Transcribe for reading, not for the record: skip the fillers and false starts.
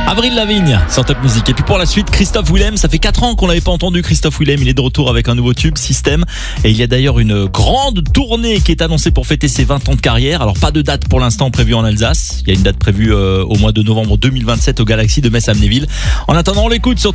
Avril Lavigne sur Top Music. Et puis pour la suite, Christophe Willem. Ça fait 4 ans qu'on l'avait pas entendu, Christophe Willem. Il est de retour avec un nouveau tube, Système. Et il y a d'ailleurs une grande tournée qui est annoncée pour fêter ses 20 ans de carrière. Alors pas de date pour l'instant prévue en Alsace. Il y a une date prévue au mois de novembre 2027 au Galaxy de Metz-Amnéville. En attendant, on l'écoute sur